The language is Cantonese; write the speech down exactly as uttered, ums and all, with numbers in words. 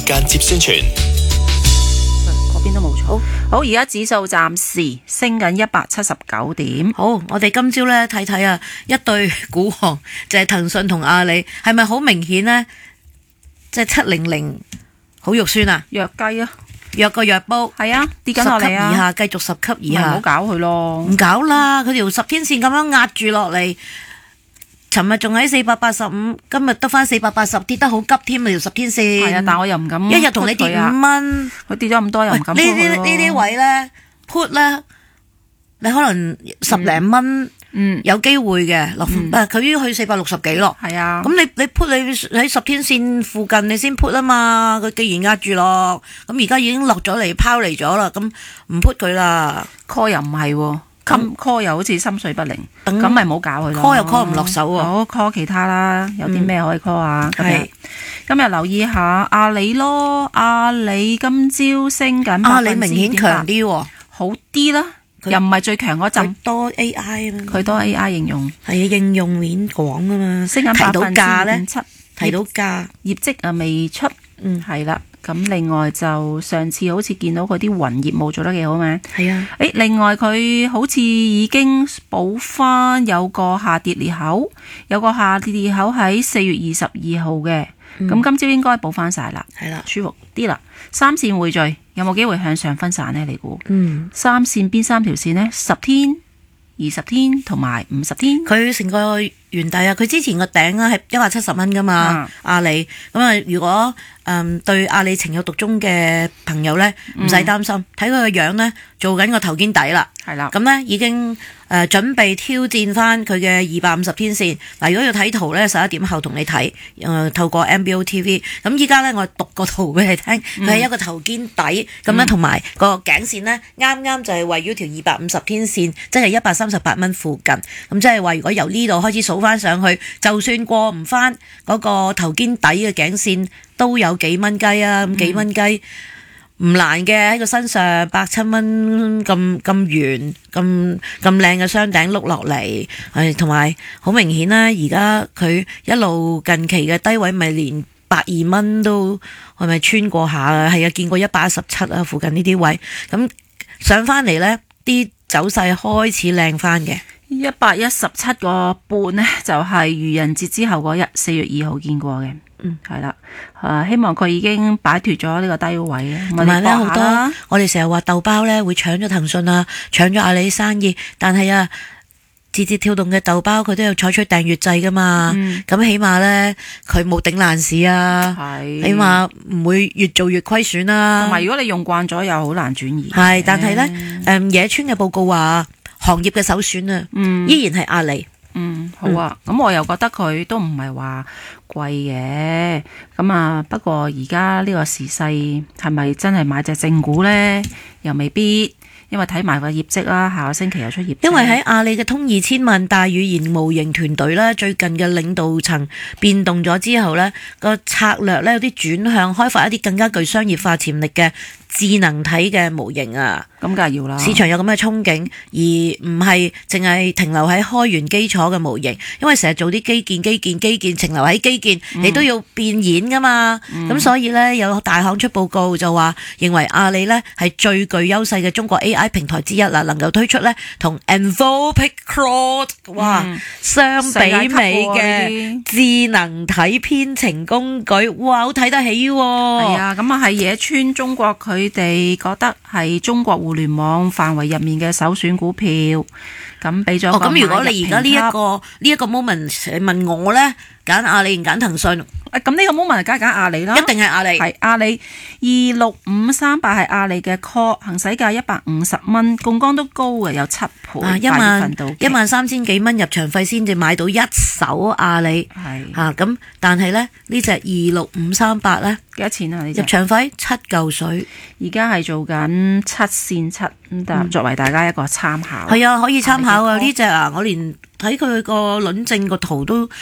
間接宣傳。 嗰邊都冇錯。好，好，而家指數暫時升緊一百七十九點。 好，我哋今朝咧睇睇啊，一對股王就係騰訊同阿里，係咪好明顯呢？即係七零零好肉酸啊， 弱雞啊， 弱個弱煲， 係啊，跌緊十級落嚟啊， 以下，繼續十級以下， 唔好搞佢咯， 唔搞啦，佢條十天線咁樣壓住落嚟。尋日仲喺四百八十五，今日得翻四百八十，跌得好急添啊！條十天線， 係啊，但我又唔敢， 一日同你跌五蚊， 佢跌咗咁多又唔敢。 呢啲呢啲位咧 put 咧，你可能十零蚊，嗯，有機會嘅落，啊佢已經去四百六十幾咯， 係啊， 咁你你 put 你喺十天線附近你先 put 啊嘛，佢既然壓住落，咁而家已經落咗嚟拋離咗啦，咁唔 put 佢啦 ，call 又唔係喎。咁 call 又好似心水不靈，咁咪冇搞佢咯。 call 又 call 唔落手喎。 好 call 其他啦，有啲咩可以 call 啊？ 係今日留意下阿里咯，阿里今朝升緊， 阿里明顯強啲喎， 好啲啦，又唔係最強嗰陣， 多 A I 啊嘛， 佢多 A I 應用， 係啊，應用面廣啊嘛， 升緊提到價咧， 七， 提到價， 業績啊未出，嗯係啦。咁另外就上次好似見到佢啲雲業務做得幾好咩？ 係啊， 誒另外佢好似已經補翻有個下跌裂口，有個下跌裂口喺四月二十二號嘅，咁、嗯、今朝應該補翻晒啦， 係啦， 舒服啲啦。三線匯聚有冇機會向上分散呢？你估？ 嗯， 三線邊三條線呢？十天、二十天同埋五十天， 佢成個原底啊！佢之前個頂啊係一百七十蚊噶嘛，嗯、阿里咁啊，如果誒、嗯、對阿里情有獨鍾嘅朋友咧，唔使擔心，睇佢個樣咧，做緊個頭肩底啦， 係啦， 咁咧已經誒、呃、準備挑戰翻佢嘅二百五十天線。嗱，如果要睇圖咧，十一點後同你睇，誒、呃、透過 M B O T V。咁依家咧我讀個圖俾你聽，佢係一個頭肩底咁咧，同埋個頸線咧，啱啱就係位於條二百五十天線，即係一百三十八蚊附近。咁即係話，如果由呢度開始數翻上去，就算過唔翻嗰個頭肩底嘅頸線，都有幾蚊雞啊！咁幾蚊雞唔難嘅，喺個身上百七蚊咁咁圓咁咁靚嘅雙頂碌落嚟，係同埋好明顯啦。而家佢一路近期嘅低位咪連百二蚊都係咪穿過下啊？係啊，見過一百一十七啊，附近呢啲位咁上翻嚟呢，啲走勢開始靚翻嘅。 一百一十七個半呢，就係愚人節之後嗰日，四月二號見過嘅。嗯，係啦，誒，希望佢已經擺脫咗呢個低位啊。 同埋咧，好多我哋成日話豆包咧會搶咗騰訊啊，搶咗阿里生意，但係啊，字節跳動嘅豆包佢都有採取訂閱制噶嘛，咁、嗯、起碼咧佢冇頂爛市啊，起碼唔會越做越虧損啦。 同埋如果你用慣咗，又好難轉移。 係，但係咧，誒、嗯，野村嘅報告話行業嘅首選啊，嗯、依然係阿里。 嗯，好啊，咁、嗯、我又覺得佢都唔係話貴嘅，咁啊，不過而家呢個時勢係咪真係買隻正股呢？又未必，因為睇埋個業績啦，下個星期又出業績。 因為喺阿里嘅通二千萬大語言模型團隊咧，最近嘅領導層變動咗之後呢，個策略呢有啲轉向，開發一啲更加具商業化潛力嘅智能體嘅模型啊。 咁梗係要啦， 市場有咁嘅憧憬，而唔係淨係停留喺開源基礎嘅模型，因為成日做啲基建、基建、基建，停留喺基建，嗯、你都要變現噶嘛。咁、嗯、所以呢，有大行出報告就話，認為阿里呢係最具優勢嘅中國 A I 平台之一啦，能夠推出呢同 Anthropic Claude 哇、嗯、相比美嘅智能體編程工具，哇好睇得起喎。 係啊，咁啊係野村中國佢哋覺得係中國互聯網範圍入面嘅首選股票，咁俾咗個買入評級。咁如果你而家呢一個呢一個 moment 你問我咧，揀阿里定揀騰訊？咁呢個 moment 梗係揀阿里啦，一定係阿里。係阿里二六五三八係阿里嘅 call， 行使價一百五十蚊，槓桿都高嘅，有七倍。啊，一萬一萬三千幾蚊入場費先至買到一手阿里。係嚇咁，但係咧呢隻二六五三八咧幾多錢啊？呢入場費七嚿水，而家係做緊七線七，咁作為大家一個參考。係啊，可以參考啊！呢隻啊，我連睇佢個輪證個圖都